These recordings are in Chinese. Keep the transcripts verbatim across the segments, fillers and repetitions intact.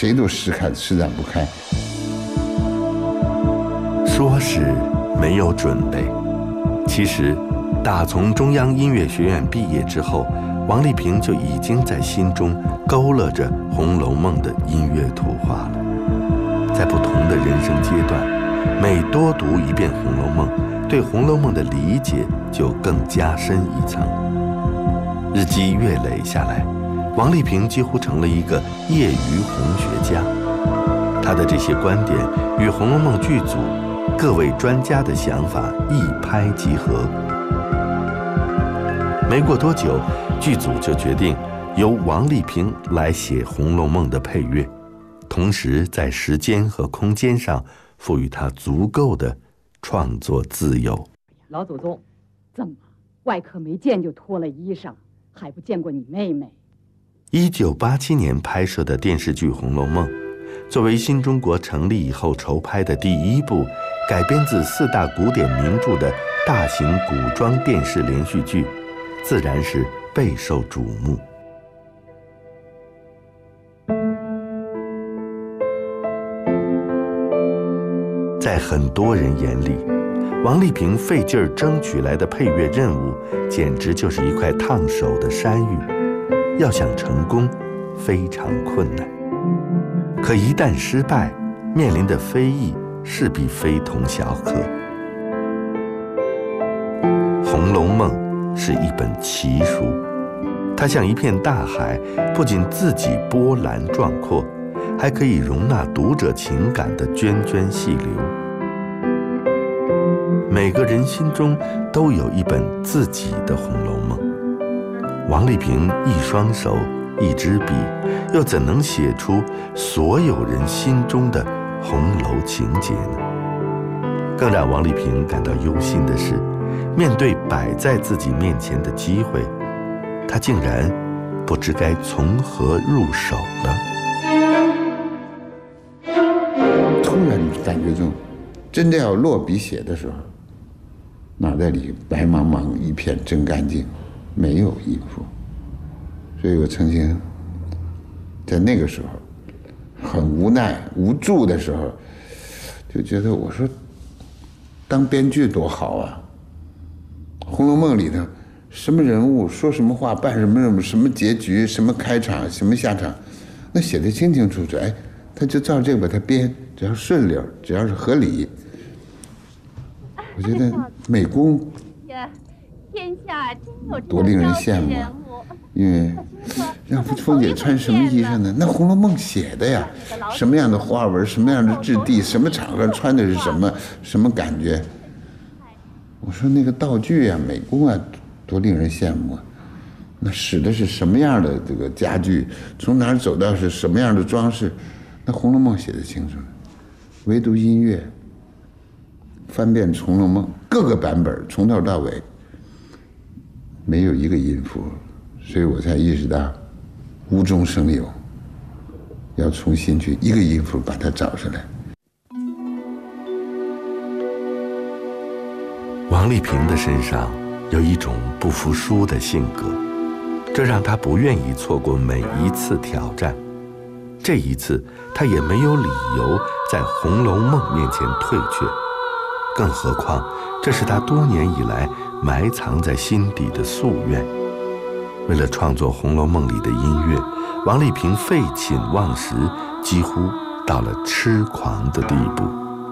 谁都施开施展不开。 说是没有准备，其实打从中央音乐学院毕业之后，王丽萍就已经在心中勾勒着《红楼梦》的音乐图画了。在不同的人生阶段，每多读一遍《红楼梦》，对《红楼梦》的理解就更加深一层。日积月累下来，王丽萍几乎成了一个业余红学家。她的这些观点与《红楼梦》剧组各位专家的想法一拍即合。没过多久，剧组就决定由王丽萍来写《红楼梦》的配乐，同时在时间和空间上赋予她足够的创作自由。 老祖宗，怎么外客没见就脱了衣裳，还不见过你妹妹？ 一九八七年拍摄的电视剧《红楼梦》，作为新中国成立以后筹拍的第一部改编自四大古典名著的大型古装电视连续剧，自然是备受瞩目。在很多人眼里，王丽萍费劲儿争取来的配乐任务，简直就是一块烫手的山芋，要想成功，非常困难。可一旦失败，面临的非议势必非同小可。《红楼梦》是一本奇书，它像一片大海，不仅自己波澜壮阔，还可以容纳读者情感的涓涓细流。每个人心中都有一本自己的《红楼梦》。王丽萍一双手一支笔，又怎能写出所有人心中的红楼情节呢？更让王丽萍感到忧心的是，面对摆在自己面前的机会，她竟然不知该从何入手了。 突然感觉中，真的要落笔写的时候，脑袋里白茫茫一片真干净，没有音符。所以我曾经在那个时候很无奈无助的时候，就觉得我说当编剧多好啊，《红楼梦》里头什么人物说什么话办什么任务，什么结局，什么开场，什么下场，那写得清清楚楚。哎，他就照这个把它编，只要顺溜，只要是合理，我觉得美工天下真有多令人羡慕啊！因为让凤姐穿什么衣裳呢？那《红楼梦》写的呀，什么样的花纹，什么样的质地，什么场合穿的是什么，什么感觉？我说那个道具啊，美工啊，多令人羡慕啊！那使的是什么样的这个家具，从哪儿走到是什么样的装饰，那《红楼梦》写得清楚了。唯独音乐，翻遍《红楼梦》各个版本，从头到尾，没有一个音符，所以我才意识到无中生有，要重新去一个音符把它找出来。 王丽萍的身上有一种不服输的性格，这让她不愿意错过每一次挑战。这一次，她也没有理由在《红楼梦》面前退却，更何况这是她多年以来埋藏在心底的夙愿。为了创作《红楼梦》里的音乐，王丽萍废寝忘食，几乎到了痴狂的地步。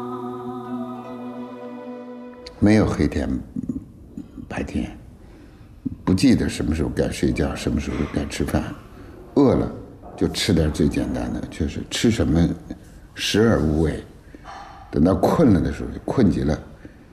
没有黑天白天，不记得什么时候该睡觉，什么时候该吃饭，饿了就吃点最简单的，就是吃什么食而无味。等到困了的时候，困极了，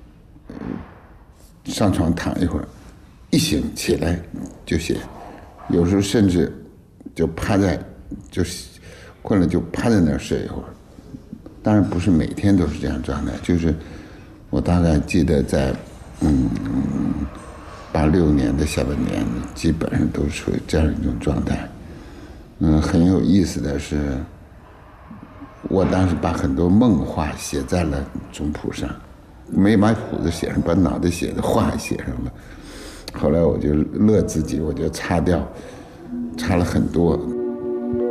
上床躺一会儿，一醒起来就写，有时候甚至就趴在，就困了就趴在那儿睡一会儿。当然不是每天都是这样状态，就是我大概记得在嗯八六年的下半年，基本上都属于这样一种状态。嗯，很有意思的是，我当时把很多梦话写在了总谱上，没把谱子写上，把脑袋写的话写上了。后来我就乐自己，我就擦掉，擦了很多。